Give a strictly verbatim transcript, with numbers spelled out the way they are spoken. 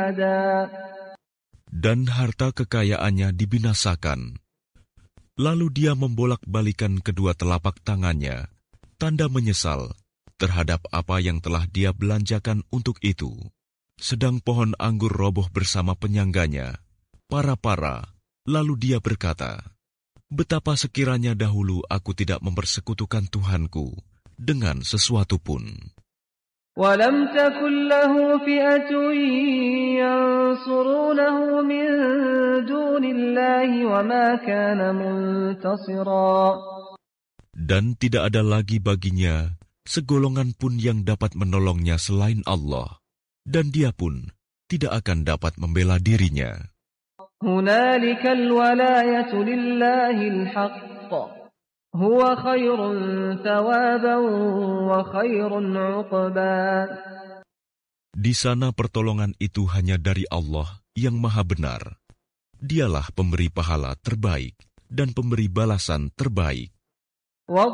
Dan harta kekayaannya dibinasakan. Lalu dia membolak-balikan kedua telapak tangannya, tanda menyesal terhadap apa yang telah dia belanjakan untuk itu. Sedang pohon anggur roboh bersama penyangganya, para-para, lalu dia berkata, betapa sekiranya dahulu aku tidak mempersekutukan Tuhanku dengan sesuatu pun. وَلَمْ تَكُنْ لَهُ فِئَةٌ يَنْصُرُونَهُ مِنْ دُونِ اللَّهِ وَمَا كَانَ مُنْتَصِرًا. Dan tidak ada lagi baginya segolongan pun yang dapat menolongnya selain Allah, dan dia pun tidak akan dapat membela dirinya. هُنَالِكَ الْوَلَايَةُ لِلَّهِ الْحَقِّ هُوَ خَيْرٌ ثَوَابًا وَخَيْرٌ عُقْبًا. Di sana pertolongan itu hanya dari Allah yang Maha Benar. Dialah pemberi pahala terbaik dan pemberi balasan terbaik.